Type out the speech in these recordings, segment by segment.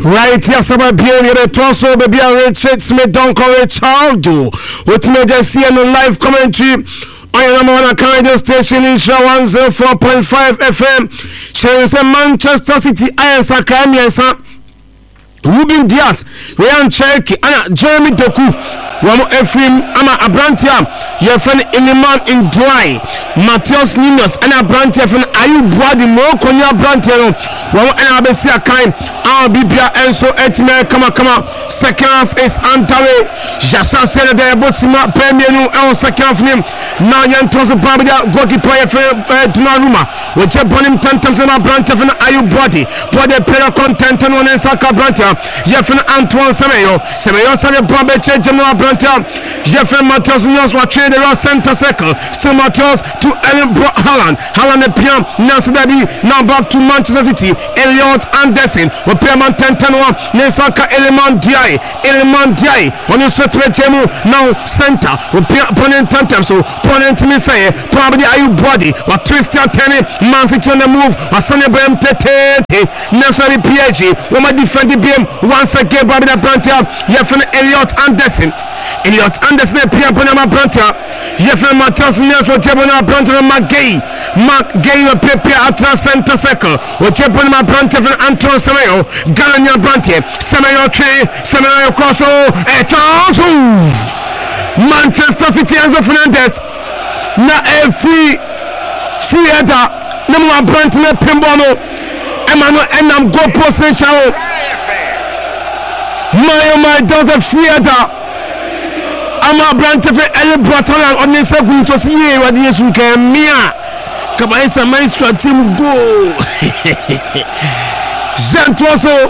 Right, yes, I'm here the torso, baby, Richard Smith, don't call it Charles. With me, just see on live commentary. I am on a radio station in 104.5 FM. Sharing some Manchester City, Iron Sakamian, Ruben Diaz, Ryan Cherokee, Anna Jeremy Doku, Wamo Ephraim, Ama Abrantia, your friend Iliman in Dry, Matheus Ninos, and Abrantia, and Ayu Brady, Mokonia Brantia, Wamo and Abesia Kind, our Bibia, and so Etime, come, second half is Antare, Jassa said that Bosima, Premier, and second half name, now young Tosa Babida, goalkeeper, Dunaruma, which are born him 10 times in Abrantia, and Ayu Brady, but the player content and one in Saka Brantia. Jeffrey Antoine Semeyo Sane Brabeche General Branta Jeffrey Matheus Nunes was traded around center circle. Still Matheus to Ellen Haaland the PM Nelson Dabi now back to Manchester City. Elliot Anderson with Pierman 10-10-1 Nesaka Eleman Diaye on the sweat Jemu now center with Ponent 10 times so Ponent Misaye probably Ayu Body or Tristan Tenny Man City on the move or Sonny Bem Tete Nelson PG who might defend the BM once again Bobby Brantia Jeffrey Elliot Anderson appear Bonama Brantia Jeffrey Matheus Nunes with Jebona Brantia Mark Gay appear at the center circle with Jebona Brantia and Antoine Semeyo Galania Brantia Semeyo cross a chance Manchester City Enzo Fernandez na free header number Brantia Pimbono Emmanuel Enam go possession my does a free header Ama Brantefe Eli Bratalan on the second to see what yes we can mia Kabaisa Maestro team go Zantoso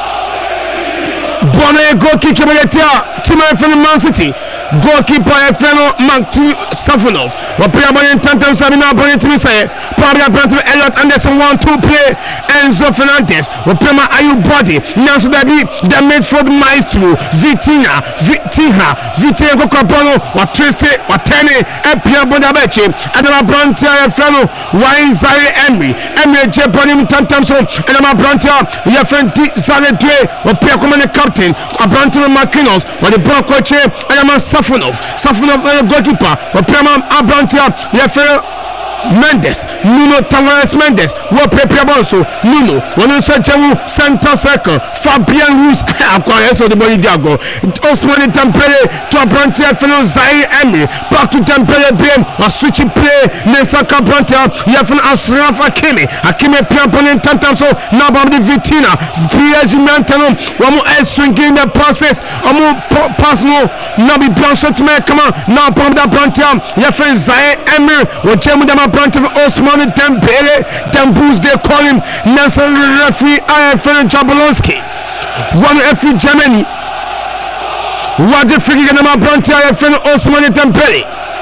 Bonne go kick team from Man City goalkeeper Efreno Martin Safonov what player by Tantam Sabina Bonnet to say Pablo Brantefe Elliot Anderson 1-2 play Enzo Fernandez what player Ayu Body now so that be the midfield maestro Vitinha Cocopono what Tracy what Tenny Epia Bonabeche and the Brantia Efreno Wine Zari Emery Jeponim Tantam so and the Brantia Yefenti Zane Dre what player command captain Brantia Marquinhos what the Bronco chair and the Safonov goalkeeper what player Brantia Yefreno Nuno Tavares Mendes will prepare also Nuno when you search center circle Fabian Ruiz acquires the body Diago Osman Tempele to Brantia Feno Zaire Emery back to Tempele BM or switching play Nesaka Brantia Yefan Ashraf Hakimi Piampon Tantam so now about the Vitina PSG Mantanom one more swinging the passes pass no now be Blanchot come on now from the Brantia Yefan Zaire Emery with Jemu Brantia Osman Dembele Dembus they call him Nelson referee IFN Jablonski one referee Germany what the free kick number Brantia IFN Osman Dembele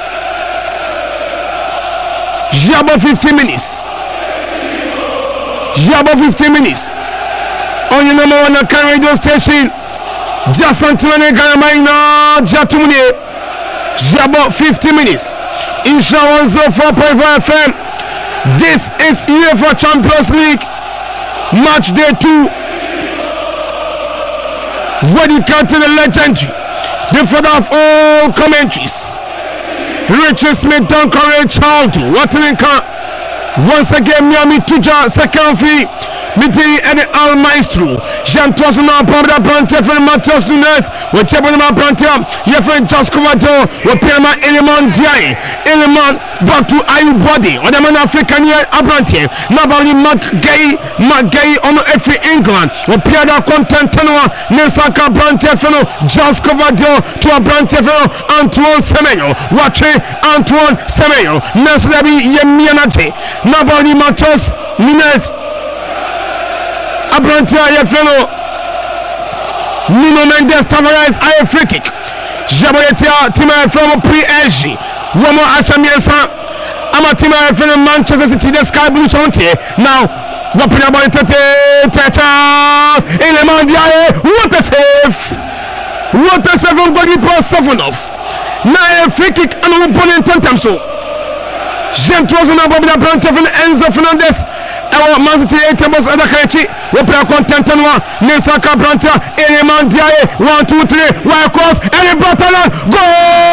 Jabo 15 minutes on your number one radio station just Antoine Garamaina Jatumune Jabo 15 minutes Insha 104.5 FM. This is UEFA Champions League match day 2. Dedicated to the legendary, the father of all commentaries, Richard Smith, Duncan Charles, Watalinka. Once again, Miami Tuja, second free. Miti and Al Maestro. Jean Tosuna, Pabda Brantia, Matheus Nunes, with Chebona Brantia, Yefren Jaskovado, with Pirma Eleman Diaye. Eleman back to Ayu Body, or the man African here, Abrantia. Nabali Mark Gay on every England, with Piada Contentanoa, Nesaka Brantia Feno, Jaskovado to a Brantia Feno, Antoine Semeyo, watching Antoine Semeyo, Neslabi Yemianache, Nabali Matheus Nunes. Abrantia Yefeno Nuno Mendes Tavares aye free kick Jaboyetia Tima from PSG Womo Achamiesa Ama Tima from Manchester City the Sky Blues on here now whopping about Tetas Eleman Diaye what a save on goalkeeper Safonov now a free kick and opponent 10 times so Jean Trozona Bobby Brantia from Enzo Fernandez ewo Man City tables adakachi we play content no Nensa Branta Eleman Diaye 1 2 3 wide cross and Bratalan goal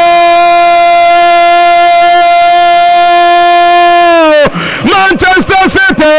Manchester City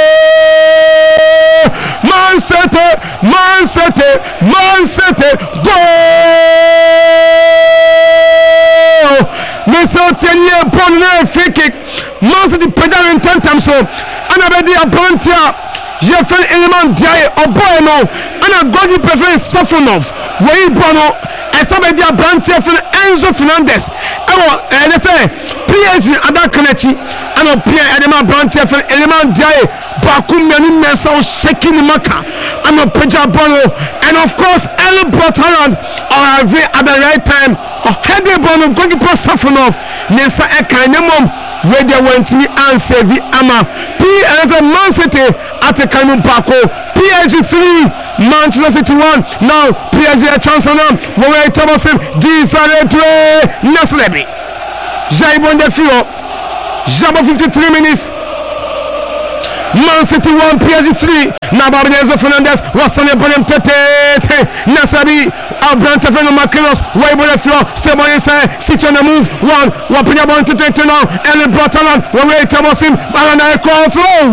goal Mesotenya bonne free kick Man City pedal in 10 times so anabedi Branta Jefferson Eleman Diaye Oboeno ana Godi prefer Safonov wey bono esabedi Branta Enzo Fernandez ewo they say PSG ada Kelechi ana Pierre Edema Branta Eleman Diaye Bakumeni Mensa o shaking Maka ana Peja Bono and of course El Brotherland arrive at the right time Hede Bono Godi Safonov Nensa Ekanemom where they went me and save Ama PSG Man City at the Kanu Bako PSG 3 Manchester City 1 now PSG a chance on them Where Thomason Disare Naslebi Jaibon de Fio Jabo 53 minutes Man City 1 PSG 3 Nababenzo Fernandez Wasane Bonem Tete Nasabi Abranta Feno Makinos Waibo de Fio Stable inside City on the move 1 Wapinya Bon Tete now Ellen Bratalan Where Thomason Balana Cross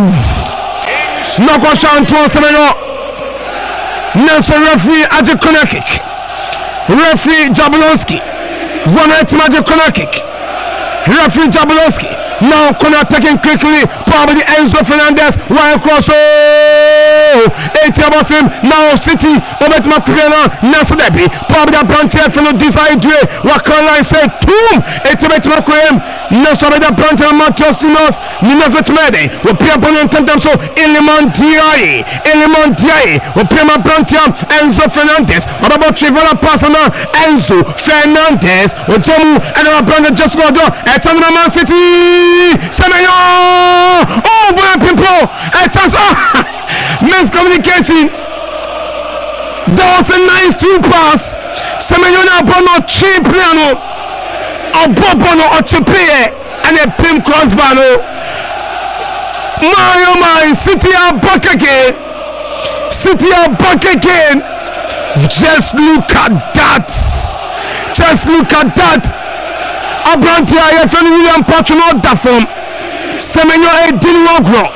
Noko Shantou Semeno Nelson referee Adjo corner kick referee Jablonski Vonnet Major corner kick referee Jablonski now corner taking quickly probably Enzo Fernandez wide cross him now City Obet Makrena Nasadebi probably Branta Feno decide to Wakala said Toom Etibet Makrem Nasobeda Branta Matiosinos Ninas Vetmede will play opponent so Eleman Diaye will play my Branta Enzo Fernandez what about Trivella Passana Enzo Fernandez will Tomu and our Branta just go door at Man City Semenyo oh boy people a chance miscommunication that was a nice two pass Semenyo na bono cheap piano obobono ochepe and a pim crossbar no my City are back again just look at that Abrantia Yefeni William Patrono Dafom Semenyo Edin Wogro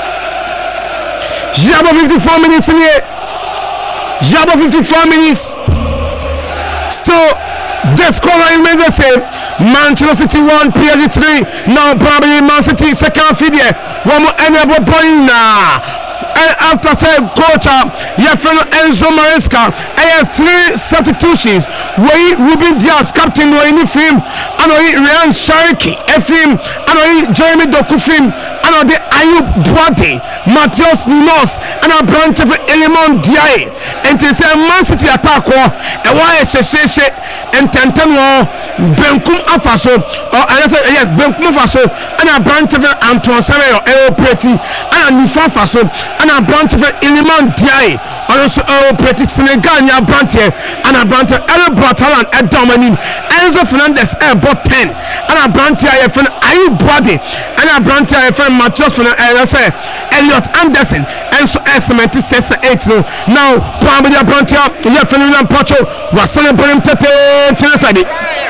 Jabo 54 minutes in here Jabo 54 minutes still the score remains the same Manchester City 1 PSG 3 now probably Man City second figure one more enable point now after say coach Yefeno Enzo Maresca and 3 substitutions where Ruben Diaz captain were in the film and Ryan Shariki FM and Jeremy Dokufim and the Ayub Boade Matheus Nunes and a branch of Eleman Diaye and to say Man City attack and why sheshe and Tantano Benkum Afaso or yes Benkum Afaso and a branch of Antoine Samuel Preti and a Nifa Faso and a branch of Eleman Diaye and also Preti Senegal and a branch El Bratalan at Dominic Enzo Fernandez bought 10 and a branch from Ayub Boade and a branch from Matheus Fernandez Elliot Anderson and so estimate 6-8 now probably a branch from William Pacho was celebrating Tete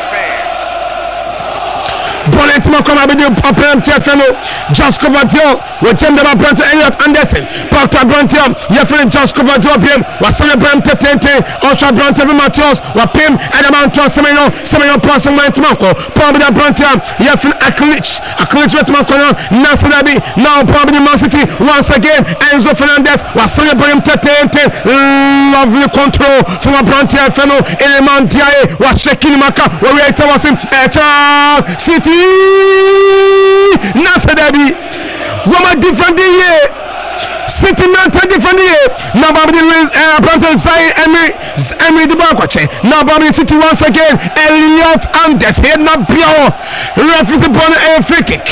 Bonnet Makoma with the Opera Tiafano, Just Covadio, with Gender Branta Elliot Anderson, Parker Brantia, Yefren Just Covadio, was celebrating Tete, Osha Branta Matheus, Wapim, and Amount Semeno passing my Timako, probably Brantia, Yefren Akilich with Makona, Nasanabi, now probably Man City once again, Enzo Fernandez was celebrating Tete, lovely control from a Brantia Feno, Eleman Diaye was shaking Maka, where was him, City. Nasadabi Roma different year City Nanta different year now Babylon wins Brandon Zay Emery the Bakwache now Babylon City once again Elliot Anders head not pure ref is upon a free kick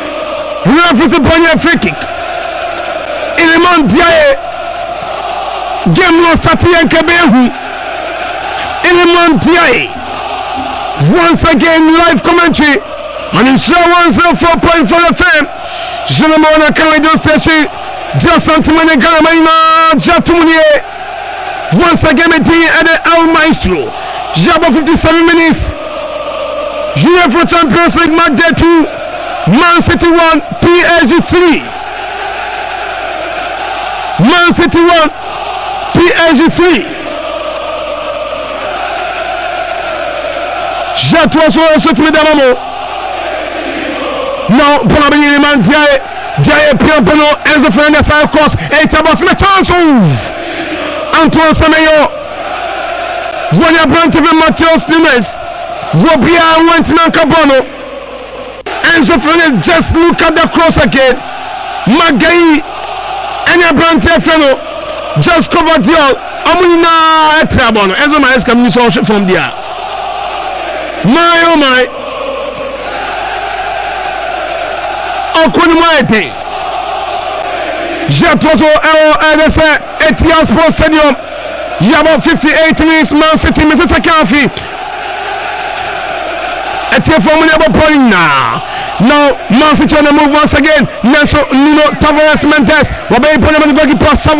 Eleman Diaye game lost at Yankebehu Eleman Diaye once again live commentary And it's 104.4 FM. Je ne m'en ai qu'un radio station. Just Antimone Garamayna Jatumunie. Once again, meeting at the El Maestro. Jabo 57 minutes. UEFA Champions League match day 2. Man City 1, PSG 3. Man City 1, PSG 3. J'attends sur ce type d'amamo. Non, pour la venir, man, Diaye, Pierre Bono, Enzo Fernandez à la course. Et Tabas, mais chance ouvre. Antoine Semeyo. Vonia Branteven, Matheus Nunes. Robia Wentman Cabono. Enzo Fernandez just look at the cross again. Magai. Enya Branteven just covered the all. Amuna Etrabono. Enzo Maes can use all from there. My oh my. Okuni Maete. Jetozo LSA Etihad Sports Stadium. About 58 minutes. Man City, Mrs. Kafi. Etihad Formula point now. Now Man City on the move once again. Nelson Nuno Tavares Mendes. Wabei Ponemani Gogi plus 7.